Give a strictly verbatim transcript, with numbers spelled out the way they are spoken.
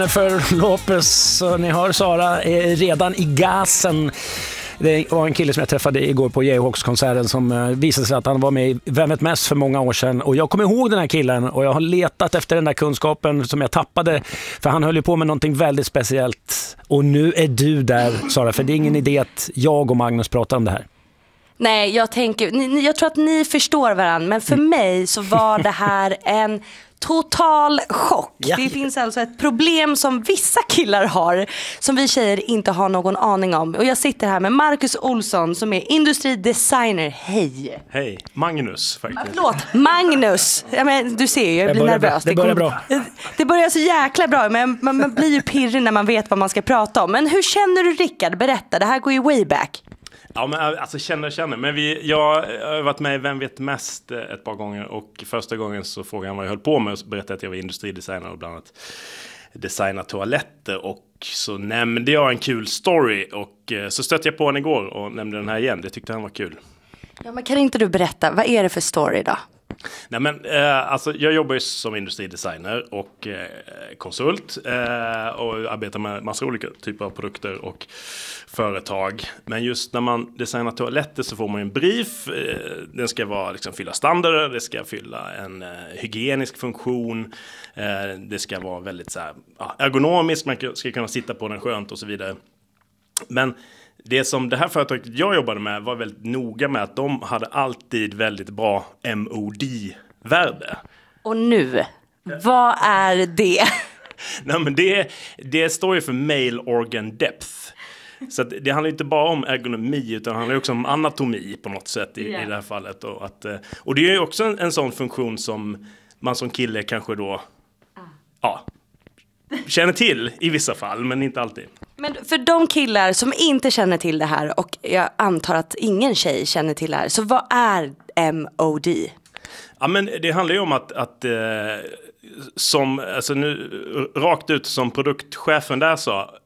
För Lopez, så ni hör Sara är redan i gasen. Det var en kille som jag träffade igår på Jayhawks-konserten som visade sig att han var med i Vem vet mest för många år sedan. Och jag kommer ihåg den här killen och jag har letat efter den där kunskapen som jag tappade. För han höll ju på med någonting väldigt speciellt. Och nu är du där, Sara, för det är ingen idé att jag och Magnus pratar om det här. Nej, jag tänker, ni, jag tror att ni förstår varandra, men för mm. mig så var det här en total chock. Ja. Det finns alltså ett problem som vissa killar har som vi tjejer inte har någon aning om. Och jag sitter här med Marcus Olsson som är industridesigner. Hej. Hej, Magnus faktiskt. Förlåt, Magnus. Ja, men, du ser ju, jag blir nervös. Det börjar bra. Det börjar så jäkla bra, men man, man blir ju pirrig när man vet vad man ska prata om. Men hur känner du, Rickard? Berätta, det här går ju way back. Ja, men alltså känner känner. Men vi, jag har varit med i Vem vet mest ett par gånger. Och första gången så frågade han vad jag höll på med. Och så berättade jag att jag var industridesigner och bland annat designar toaletter. Och så nämnde jag en kul story. Och så stötte jag på honom igår och nämnde den här igen. Det tyckte han var kul. Ja, men kan inte du berätta, vad är det för story då? Nej, men eh, alltså jag jobbar ju som industridesigner och eh, konsult eh, och arbetar med massa olika typer av produkter och företag. Men just när man designar toaletter så får man en brief. Eh, den ska vara, liksom, fylla standarder, det ska fylla en eh, hygienisk funktion. Eh, det ska vara väldigt så här, ergonomisk, man ska kunna sitta på den skönt och så vidare. Men det som det här företaget jag jobbade med var väldigt noga med att de hade alltid väldigt bra M O D-värde. Och nu, vad är det? Nej, men det, det står ju för Male Organ Depth. Så att det handlar inte bara om ergonomi utan det handlar också om anatomi på något sätt i, yeah. i det här fallet. Och, att, och det är ju också en, en sån funktion som man som kille kanske då... Ah. Ja, känner till i vissa fall, men inte alltid. Men för de killar som inte känner till det här, och jag antar att ingen tjej känner till det här, så vad är M O D? Ja, men det handlar ju om att, att eh, som, alltså nu, rakt ut som produktchefen där sa,